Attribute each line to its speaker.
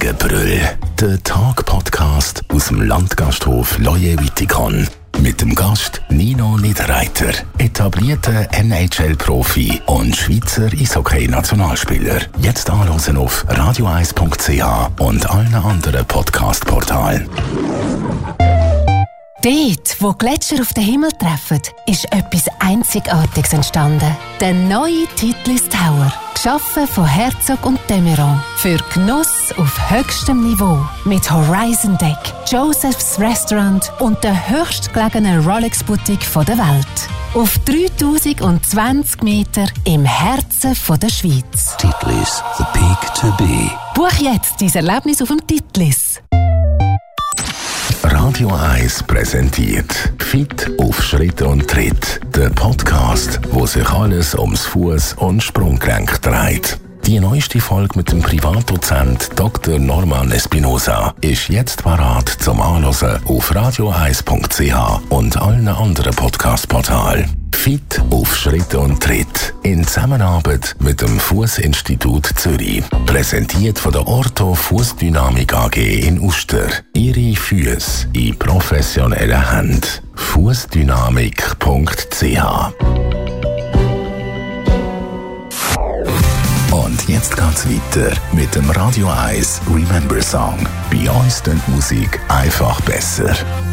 Speaker 1: Brüll. Der Tag-Podcast aus dem Landgasthof Loje Wittikon. Mit dem Gast Nino Niederreiter, etablierter NHL-Profi und Schweizer Eishockey-Nationalspieler. Jetzt anhören auf radio1.ch und allen anderen Podcast-Portalen.
Speaker 2: Dort, wo Gletscher auf den Himmel treffen, ist etwas Einzigartiges entstanden. Der neue Titlis Tower. Geschaffen von Herzog und de Meuron. Für Genuss auf höchstem Niveau. Mit Horizon Deck, Joseph's Restaurant und der höchstgelegenen Rolex-Boutique der Welt. Auf 3020 Meter im Herzen der Schweiz.
Speaker 3: Titlis, the peak to be.
Speaker 2: Buch jetzt dein Erlebnis auf dem Titlis.
Speaker 1: Radio 1 präsentiert Fit auf Schritt und Tritt. Der Podcast, wo sich alles ums Fuß- und Sprunggelenk dreht. Die neueste Folge mit dem Privatdozent Dr. Norman Espinosa ist jetzt parat zum Anhören auf radio1.ch und allen anderen Podcast-Portalen. Fit auf Schritt und Tritt in Zusammenarbeit mit dem Fußinstitut Zürich. Präsentiert von der Ortho Fußdynamik AG in Uster. Ihre Füße in professionellen Händen. Fußdynamik.ch. Und jetzt geht's weiter mit dem Radio 1 Remember Song. Bei uns klingt Musik einfach besser.